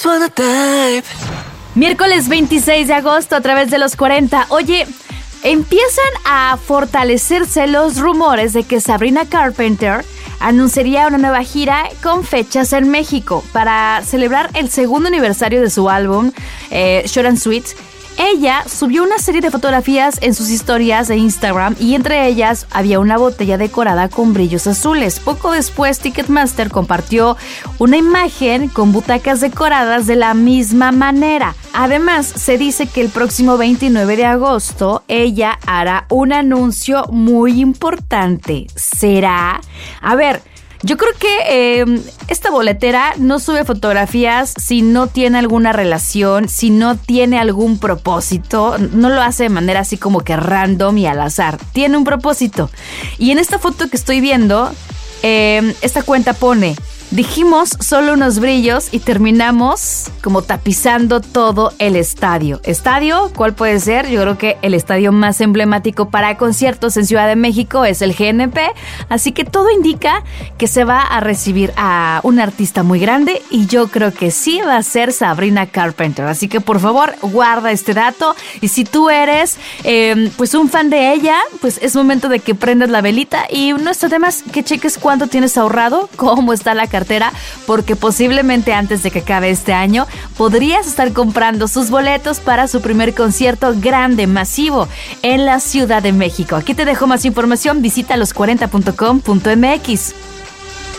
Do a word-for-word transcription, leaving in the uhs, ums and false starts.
Miércoles veintiséis de agosto a través de los cuarenta. Oye, empiezan a fortalecerse los rumores de que Sabrina Carpenter anunciaría una nueva gira con fechas en México para celebrar el segundo aniversario de su álbum, eh, Short and Sweet. Ella subió una serie de fotografías en sus historias de Instagram y entre ellas había una botella decorada con brillos azules. Poco después, Ticketmaster compartió una imagen con butacas decoradas de la misma manera. Además, se dice que el próximo veintinueve de agosto ella hará un anuncio muy importante. ¿Será? A ver... Yo creo que eh, esta boletera no sube fotografías si no tiene alguna relación, si no tiene algún propósito. No lo hace de manera así como que random y al azar. Tiene un propósito. Y en esta foto que estoy viendo, eh, esta cuenta pone... Dijimos solo unos brillos y terminamos como tapizando todo el estadio. ¿Estadio? ¿Cuál puede ser? Yo creo que el estadio más emblemático para conciertos en Ciudad de México es el G N P. Así que todo indica que se va a recibir a un artista muy grande y yo creo que sí va a ser Sabrina Carpenter. Así que por favor guarda este dato y si tú eres eh, pues un fan de ella, pues es momento de que prendas la velita y no está de más que cheques cuánto tienes ahorrado, cómo está la cartera, porque posiblemente antes de que acabe este año podrías estar comprando sus boletos para su primer concierto grande, masivo en la Ciudad de México. Aquí te dejo más información, visita los cuarenta punto com punto m x.